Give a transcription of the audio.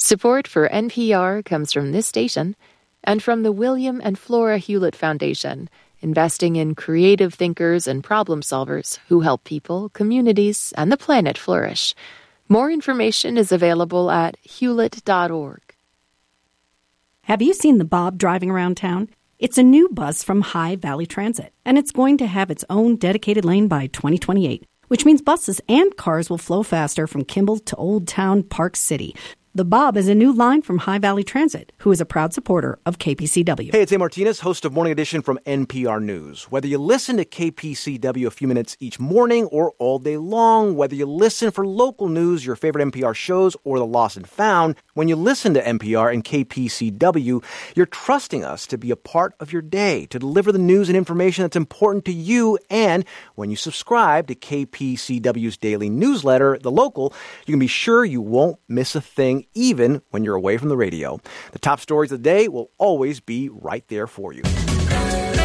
Support for NPR comes from this station and from the William and Flora Hewlett Foundation, investing in creative thinkers and problem solvers who help people, communities, and the planet flourish. More information is available at hewlett.org. Have you seen the Bob driving around town? It's a new bus from High Valley Transit, and it's going to have its own dedicated lane by 2028, which means buses and cars will flow faster from Kimball to Old Town Park City. The Bob is a new line from High Valley Transit, who is a proud supporter of KPCW. Hey, it's A. Martinez, host of Morning Edition from NPR News. Whether you listen to KPCW a few minutes each morning or all day long, whether you listen for local news, your favorite NPR shows, or the lost and found, when you listen to NPR and KPCW, you're trusting us to be a part of your day, to deliver the news and information that's important to you. And when you subscribe to KPCW's daily newsletter, The Local, you can be sure you won't miss a thing, even when you're away from the radio. The top stories of the day will always be right there for you.